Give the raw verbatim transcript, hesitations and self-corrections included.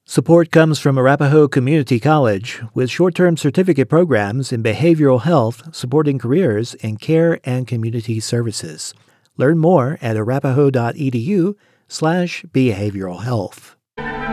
Support comes from Arapahoe Community College with short-term certificate programs in behavioral health, supporting careers in care and community services. Learn more at arapahoe.edu slash behavioral health.